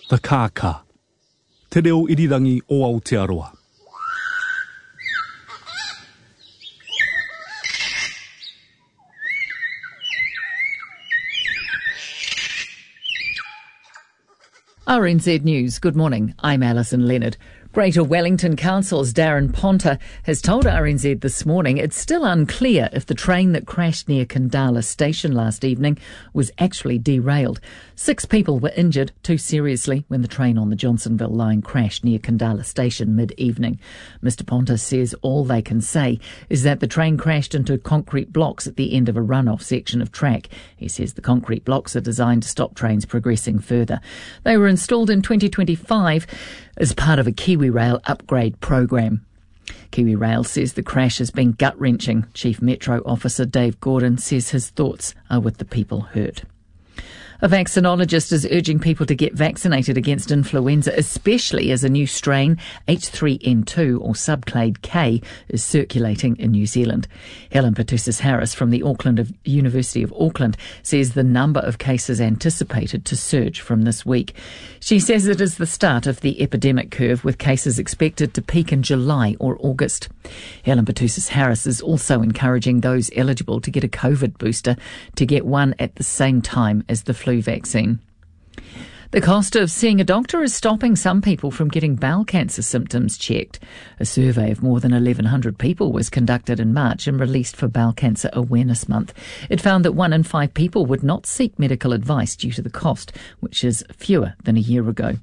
the Kaka. Te reo irirangi o Aotearoa. RNZ News, good morning. I'm Alison Leonard. Greater Wellington Council's Darren Ponter has told RNZ this morning it's still unclear if the train that crashed near Kandala station last evening was actually derailed. 6 people were injured, 2 seriously, when the train on the Johnsonville line crashed near Kandala station mid-evening. Mr Ponter says all they can say is that the train crashed into concrete blocks at the end of a run-off section of track. He says the concrete blocks are designed to stop trains progressing further. They were installed in 2025 as part of a KiwiRail upgrade program. KiwiRail says the crash has been gut-wrenching. Chief Metro Officer Dave Gordon says his thoughts are with the people hurt. A vaccinologist is urging people to get vaccinated against influenza, especially as a new strain, H3N2 or subclade K, is circulating in New Zealand. Helen Pertussis-Harris from the University of Auckland says the number of cases anticipated to surge from this week. She says it is the start of the epidemic curve, with cases expected to peak in July or August. Helen Pertussis-Harris is also encouraging those eligible to get a COVID booster to get one at the same time as the flu vaccine. The cost of seeing a doctor is stopping some people from getting bowel cancer symptoms checked. A survey of more than 1,100 people was conducted in March and released for Bowel Cancer Awareness Month. It found that 1 in 5 people would not seek medical advice due to the cost, which is fewer than a year ago.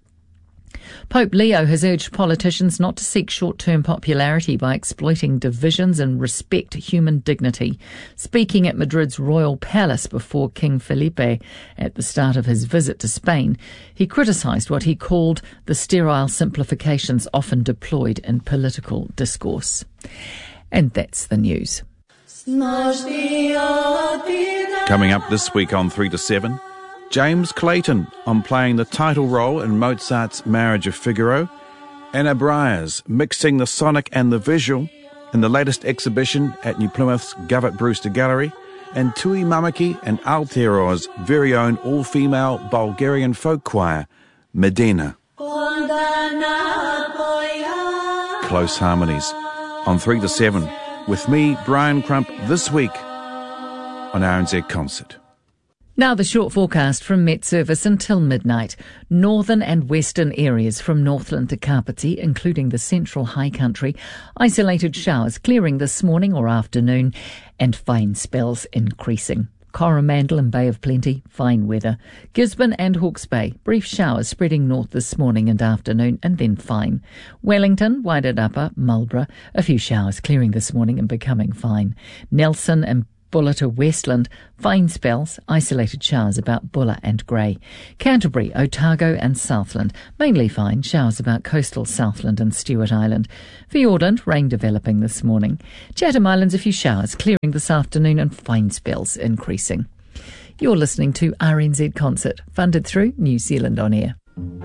Pope Leo has urged politicians not to seek short-term popularity by exploiting divisions and respect human dignity. Speaking at Madrid's royal palace before King Felipe at the start of his visit to Spain, he criticised what he called the sterile simplifications often deployed in political discourse. And that's the news. Coming up this week on 3 to 7, James Clayton on playing the title role in Mozart's Marriage of Figaro, Anna Briers mixing the sonic and the visual in the latest exhibition at New Plymouth's Govett Brewster Gallery, and Tui Mamaki and Aotearoa's very own all-female Bulgarian folk choir, Medina. Close harmonies on 3 to 7 with me, Brian Crump, this week on RNZ Concert. Now the short forecast from Met Service until midnight. Northern and western areas from Northland to Kapiti, including the central high country. Isolated showers clearing this morning or afternoon, and fine spells increasing. Coromandel and Bay of Plenty, fine weather. Gisborne and Hawke's Bay, brief showers spreading north this morning and afternoon, and then fine. Wellington, Wairarapa, Marlborough, a few showers clearing this morning and becoming fine. Nelson and Bulla to Westland, fine spells, isolated showers about Bulla and Grey. Canterbury, Otago and Southland, mainly fine, showers about coastal Southland and Stewart Island. Fiordland, rain developing this morning. Chatham Islands, a few showers clearing this afternoon and fine spells increasing. You're listening to RNZ Concert, funded through New Zealand On Air.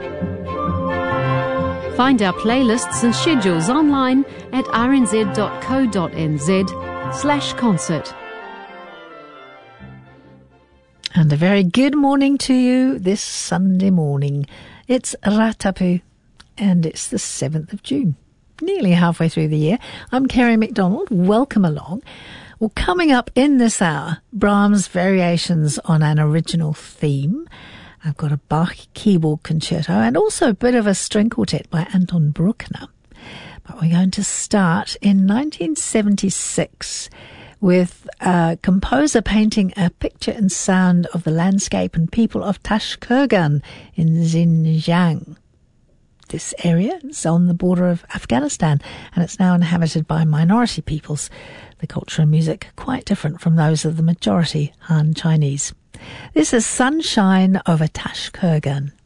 Find our playlists and schedules online at rnz.co.nz/concert. And a very good morning to you this Sunday morning. It's Ratapu and it's the 7th of June, nearly halfway through the year. I'm Kerry McDonald. Welcome along. Well, coming up in this hour, Brahms' variations on an original theme. I've got a Bach keyboard concerto and also a bit of a string quartet by Anton Bruckner. But we're going to start in 1976 with a composer painting a picture and sound of the landscape and people of Tashkurgan in Xinjiang. This area is on the border of Afghanistan and it's now inhabited by minority peoples. The culture and music quite different from those of the majority Han Chinese. This is Sunshine over Tashkurgan.